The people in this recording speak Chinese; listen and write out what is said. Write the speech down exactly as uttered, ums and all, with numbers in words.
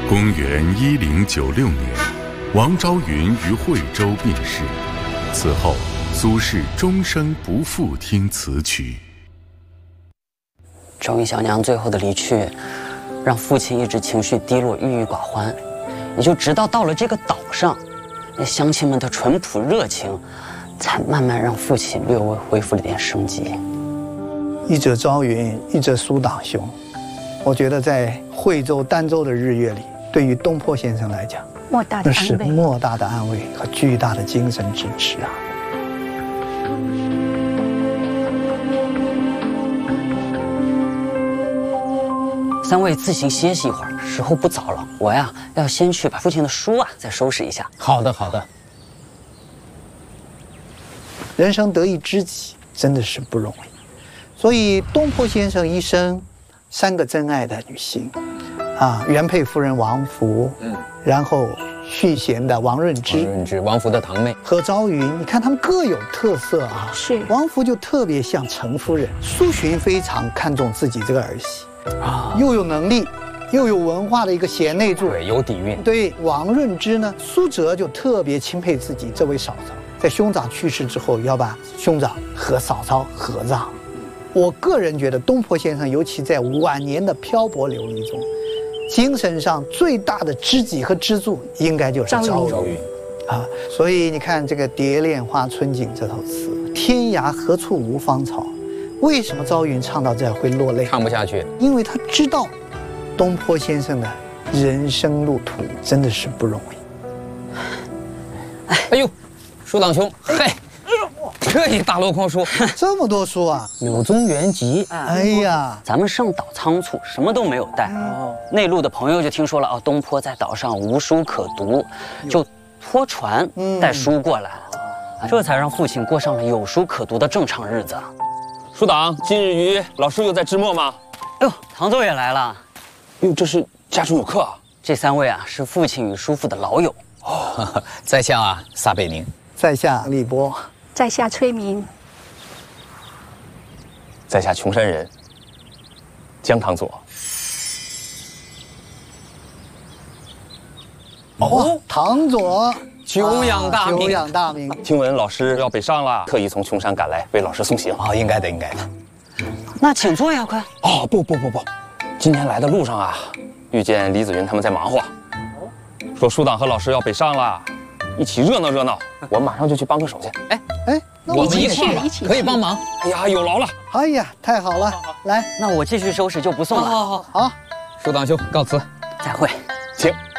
公元一零九六年，王昭云于惠州病逝。此后，苏轼终生不复听此曲。 昭云小娘最后的离去，让父亲一直情绪低落、郁郁寡欢。也就直到到了这个岛上，那乡亲们的淳朴热情，才慢慢让父亲略微恢复了点生机。 一则昭云，一则苏党兄。我觉得在惠州、儋州的日月里，对于东坡先生来讲， 莫大的那是安慰。 莫大的安慰和巨大的精神支持啊！ 三位自行歇息一会儿，时候不早了。我呀，要先去把父亲的书啊再收拾一下。 好的，好的。 人生得一知己真的是不容易，所以东坡先生一生三个真爱的女性，啊，原配夫人王弗，嗯，然后续弦的王润之， 王润之，王弗的堂妹， 和昭云，你看他们各有特色啊。 是王弗就特别像程夫人，苏洵非常看重自己这个儿媳，啊，又有能力，又有文化的一个贤内助， 对，有底蕴。 对王润之呢，苏辙就特别钦佩自己这位嫂嫂，在兄长去世之后，要把兄长和嫂嫂合葬。我个人觉得，东坡先生尤其在晚年的漂泊流离中，精神上最大的知己和支柱，应该就是昭云啊。所以你看这个《蝶恋花春景》这首词，天涯何处无芳草，为什么昭云唱到这儿会落泪？ 唱不下去， 因为他知道东坡先生的人生路途真的是不容易。 哎呦，舒党兄，嘿，这一大箩筐书， 这么多书啊！ 柳宗元集。 哎呀， 咱们上岛仓促，什么都没有带。哦，内陆的朋友就听说了，哦，东坡在岛上无书可读，就托船带书过来，嗯、这才让父亲过上了有书可读的正常日子。 舒党，今日与老师又在支墨吗？ 哎呦，唐奏也来了。 哟，这是家中有客啊！ 这三位啊，是父亲与叔父的老友。 哦，在下啊，撒贝宁， 在下李波， 在下崔明， 在下穷山人姜唐佐。 哦，唐佐， 久仰大名， 久仰大名。 听闻老师要北上了，特意从穷山赶来为老师送行。 哦，应该的，应该的。 那请坐呀，快。 哦，不不不不，今天来的路上啊，遇见李子云他们在忙活，说舒党和老师要北上了，一起热闹热闹。我马上就去帮个手去。 哎哎，那我们一起块一起可以帮忙。 哎呀，有劳了。 哎呀，太好了！来， 那我继续收拾，就不送了。 好好好， 好， 舒党兄告辞， 再会。 请。